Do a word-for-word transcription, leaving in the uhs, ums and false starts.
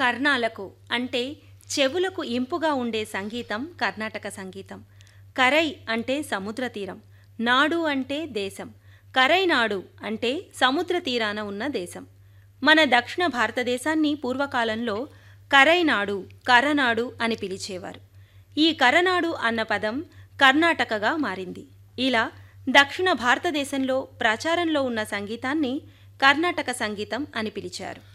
కర్ణాలకు అంటే చెవులకు ఇంపుగా ఉండే సంగీతం కర్ణాటక సంగీతం. కరై అంటే సముద్ర తీరం, నాడు అంటే దేశం. కరైనాడు అంటే సముద్ర తీరాన ఉన్న దేశం. మన దక్షిణ భారతదేశాన్ని పూర్వకాలంలో కరైనాడు, కరనాడు అని పిలిచేవారు. ఈ కరనాడు అన్న పదం కర్ణాటకగా మారింది. ఇలా దక్షిణ భారతదేశంలో ప్రచారంలో ఉన్న సంగీతాన్ని కర్ణాటక సంగీతం అని పిలిచారు.